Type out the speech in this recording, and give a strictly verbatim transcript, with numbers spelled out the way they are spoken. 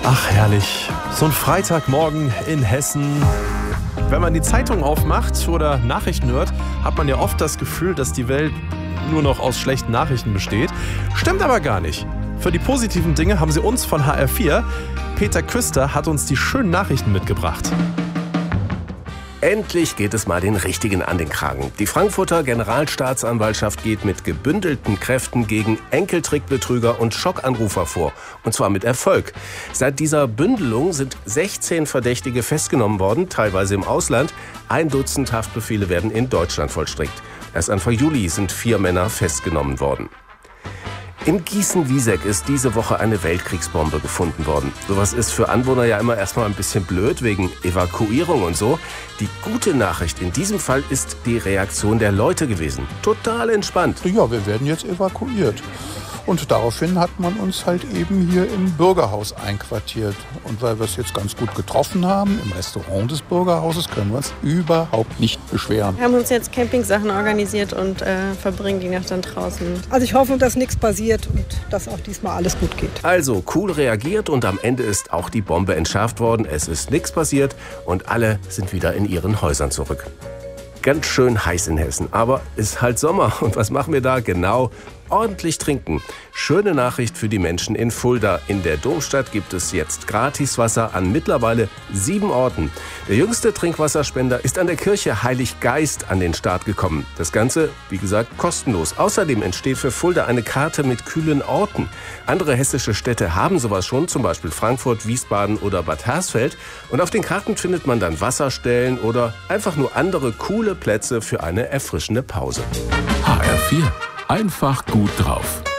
Ach, herrlich. So ein Freitagmorgen in Hessen. Wenn man die Zeitung aufmacht oder Nachrichten hört, hat man ja oft das Gefühl, dass die Welt nur noch aus schlechten Nachrichten besteht. Stimmt aber gar nicht. Für die positiven Dinge haben sie uns von H R vier. Peter Küster hat uns die schönen Nachrichten mitgebracht. Endlich geht es mal den Richtigen an den Kragen. Die Frankfurter Generalstaatsanwaltschaft geht mit gebündelten Kräften gegen Enkeltrickbetrüger und Schockanrufer vor. Und zwar mit Erfolg. Seit dieser Bündelung sind sechzehn Verdächtige festgenommen worden, teilweise im Ausland. Ein Dutzend Haftbefehle werden in Deutschland vollstreckt. Erst Anfang Juli sind vier Männer festgenommen worden. In Gießen-Wieseck ist diese Woche eine Weltkriegsbombe gefunden worden. Sowas ist für Anwohner ja immer erstmal ein bisschen blöd, wegen Evakuierung und so. Die gute Nachricht in diesem Fall ist die Reaktion der Leute gewesen. Total entspannt. Ja, wir werden jetzt evakuiert. Und daraufhin hat man uns halt eben hier im Bürgerhaus einquartiert. Und weil wir es jetzt ganz gut getroffen haben, im Restaurant des Bürgerhauses, können wir uns überhaupt nicht beschweren. Wir haben uns jetzt Campingsachen organisiert und äh, verbringen die Nacht dann draußen. Also ich hoffe, dass nichts passiert und dass auch diesmal alles gut geht. Also cool reagiert und am Ende ist auch die Bombe entschärft worden. Es ist nichts passiert und alle sind wieder in ihren Häusern zurück. Ganz schön heiß in Hessen, aber ist halt Sommer. Und was machen wir da? Genau, ordentlich trinken. Schöne Nachricht für die Menschen in Fulda. In der Domstadt gibt es jetzt Gratiswasser an mittlerweile sieben Orten. Der jüngste Trinkwasserspender ist an der Kirche Heilig Geist an den Start gekommen. Das Ganze, wie gesagt, kostenlos. Außerdem entsteht für Fulda eine Karte mit kühlen Orten. Andere hessische Städte haben sowas schon, zum Beispiel Frankfurt, Wiesbaden oder Bad Hersfeld. Und auf den Karten findet man dann Wasserstellen oder einfach nur andere coole Plätze für eine erfrischende Pause. H R vier. Einfach gut drauf.